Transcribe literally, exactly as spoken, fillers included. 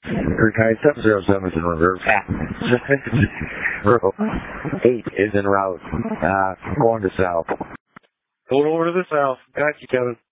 Guys, seven zero seven is in reverse. Zero eight is en route. Uh, going to south. Going over to the south. Got you, Kevin.